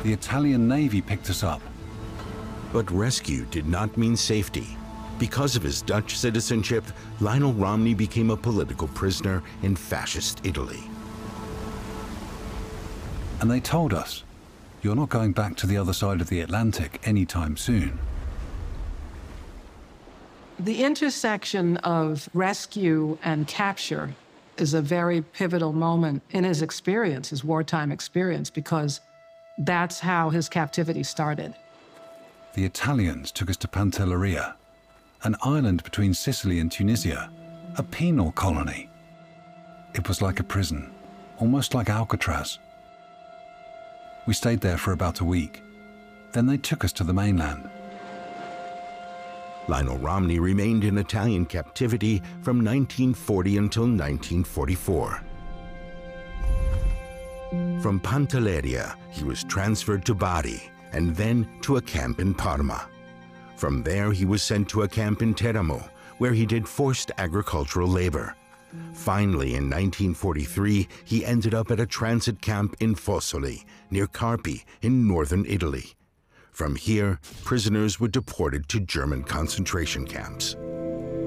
The Italian Navy picked us up. But rescue did not mean safety. Because of his Dutch citizenship, Lionel Romney became a political prisoner in fascist Italy. And they told us, you're not going back to the other side of the Atlantic anytime soon. The intersection of rescue and capture is a very pivotal moment in his experience, his wartime experience, because that's how his captivity started. The Italians took us to Pantelleria, an island between Sicily and Tunisia, a penal colony. It was like a prison, almost like Alcatraz. We stayed there for about a week. Then they took us to the mainland. Lionel Romney remained in Italian captivity from 1940 until 1944. From Pantelleria, he was transferred to Bari and then to a camp in Parma. From there, he was sent to a camp in Teramo, where he did forced agricultural labor. Finally, in 1943, he ended up at a transit camp in Fossoli, near Carpi, in northern Italy. From here, prisoners were deported to German concentration camps.